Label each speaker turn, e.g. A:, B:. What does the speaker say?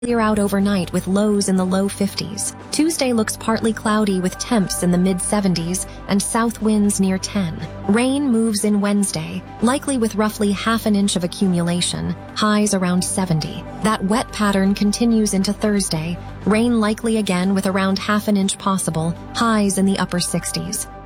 A: Clear out overnight with lows in the low 50s. Tuesday looks partly cloudy with temps in the mid-70s and south winds near 10. Rain moves in Wednesday, likely with roughly half an inch of accumulation, highs around 70. That wet pattern continues into Thursday. Rain likely again with around half an inch possible, highs in the upper 60s.